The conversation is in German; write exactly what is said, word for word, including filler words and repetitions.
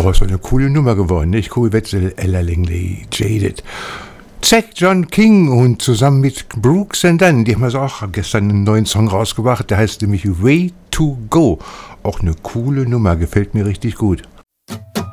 Oh, ist doch eine coole Nummer geworden, nicht? Cool Wetzel, Ella Langley, Jaded. Zack John King und zusammen mit Brooks and Dunn, die haben also auch gestern einen neuen Song rausgebracht, der heißt nämlich Way to Go. Auch eine coole Nummer, gefällt mir richtig gut.